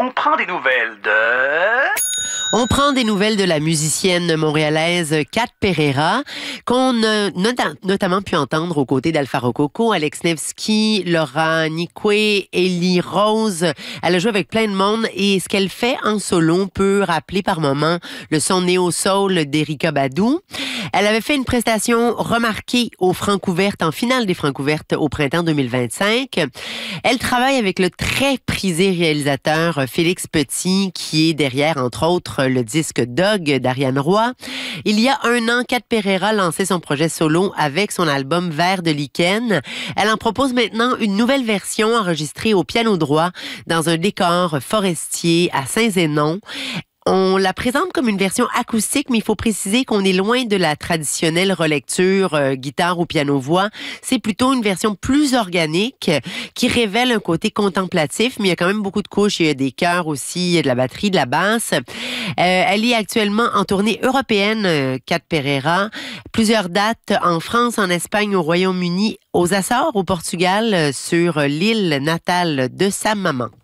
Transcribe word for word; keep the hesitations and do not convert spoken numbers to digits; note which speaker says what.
Speaker 1: on prend des nouvelles de...
Speaker 2: On prend des nouvelles de la musicienne montréalaise Kat Pereira, qu'on a not- notamment pu entendre aux côtés d'Alpha Rococo, Alex Nevsky, Laura Nicoué, Ellie Rose. Elle a joué avec plein de monde et ce qu'elle fait en solo peut rappeler par moments le son néo-soul d'Erykah Badu. Elle avait fait une prestation remarquée aux Francouvertes, en finale des Francouvertes au printemps deux mille vingt-cinq. Elle travaille avec le très prisé réalisateur Félix Petit, qui est derrière, entre autres, le disque Dog d'Ariane Roy. Il y a un an, Kat Pereira lançait son projet solo avec son album Vert de lichen. Elle en propose maintenant une nouvelle version enregistrée au piano droit dans un décor forestier à Saint-Zénon. On la présente comme une version acoustique, mais il faut préciser qu'on est loin de la traditionnelle relecture euh, guitare ou piano-voix. C'est plutôt une version plus organique qui révèle un côté contemplatif, mais il y a quand même beaucoup de couches. Il y a des chœurs aussi, il y a de la batterie, de la basse. Euh, elle est actuellement en tournée européenne, euh, Kat Pereira. Plusieurs dates en France, en Espagne, au Royaume-Uni, aux Açores, au Portugal, euh, sur l'île natale de sa maman.